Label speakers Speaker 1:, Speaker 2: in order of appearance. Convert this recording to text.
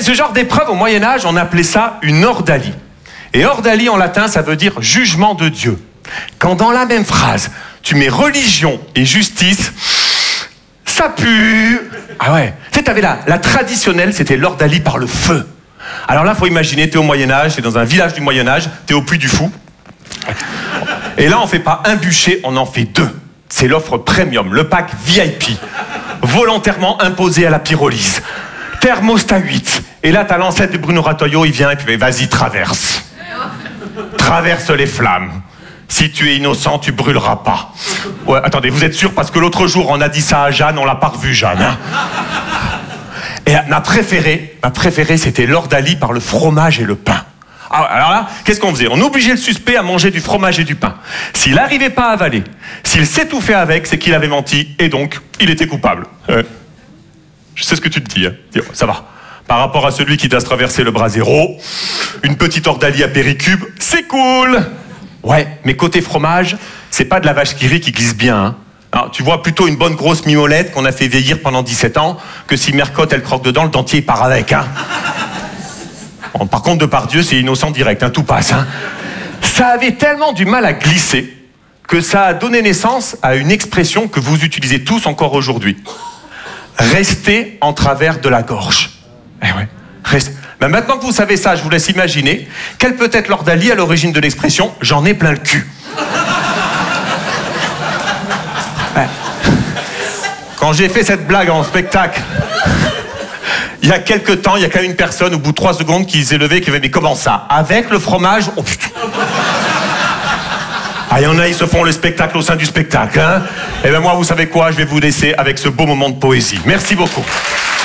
Speaker 1: Ce genre d'épreuve, au Moyen-Âge, on appelait ça une ordalie. Et ordalie, en latin, ça veut dire jugement de Dieu. Quand dans la même phrase, tu mets religion et justice, ça pue. Ah ouais. Tu sais, t'avais la traditionnelle, c'était l'ordalie par le feu. Alors là, faut imaginer, t'es au Moyen-Âge, t'es dans un village du Moyen-Âge, t'es au Puy du Fou. Et là, on fait pas un bûcher, on en fait 2. C'est l'offre premium, le pack VIP. Volontairement imposé à la pyrolyse. Thermostat 8. Et là, t'as l'ancêtre de Bruno Rataillot, il vient et puis vas-y, traverse. Traverse les flammes. Si tu es innocent, tu brûleras pas. Ouais, attendez, vous êtes sûr? Parce que l'autre jour, on a dit ça à Jeanne, on l'a pas revu, Jeanne. Hein. Et ma préférée, c'était l'ordalie par le fromage et le pain. Alors là, qu'est-ce qu'on faisait? On obligeait le suspect à manger du fromage et du pain. S'il n'arrivait pas à avaler, s'il s'étouffait avec, c'est qu'il avait menti, et donc, il était coupable. Je sais ce que tu te dis, hein. Ça va. Par rapport à celui qui t'a traversé le bras zéro, une petite ordalie à Péricube, c'est cool. Ouais, mais côté fromage, c'est pas de la vache qui rit qui glisse bien, hein. Alors, tu vois plutôt une bonne grosse mimolette qu'on a fait vieillir pendant 17 ans, que si Mercotte, elle croque dedans, le dentier il part avec, hein. Bon, par contre, Depardieu, c'est innocent direct, hein, tout passe, hein. Ça avait tellement du mal à glisser que ça a donné naissance à une expression que vous utilisez tous encore aujourd'hui. Rester en travers de la gorge. Eh ouais, reste. Ben maintenant que vous savez ça, je vous laisse imaginer quelle peut être l'ordalie à l'origine de l'expression « j'en ai plein le cul ». Ouais. Quand j'ai fait cette blague en spectacle, il y a quelques temps, il y a quand même une personne, au bout de 3 secondes, qui s'est levée et qui avait dit « mais comment ça? Avec le fromage? Oh putain !» Ah, il y en a, ils se font le spectacle au sein du spectacle, hein. Eh ben moi, vous savez quoi? Je vais vous laisser avec ce beau moment de poésie. Merci beaucoup.